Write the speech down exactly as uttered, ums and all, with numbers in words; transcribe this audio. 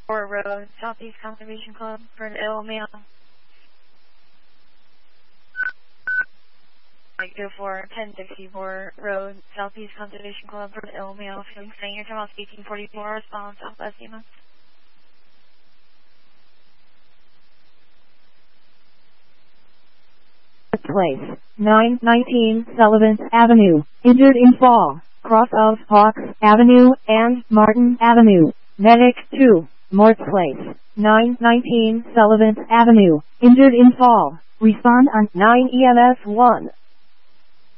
four Road, Southeast Conservation Club, for an ill male. Mike two four, ten sixty-four Road, Southeast Conservation Club, for an ill male, feeling staying your time off eighteen forty-four, response, Southwest Lima. Place, nine nineteen Sullivan Avenue, injured in fall, cross of Hawks Avenue and Martin Avenue. Medic two, Morse Place, nine nineteen Sullivan Avenue, injured in fall. Respond on nine E M S one.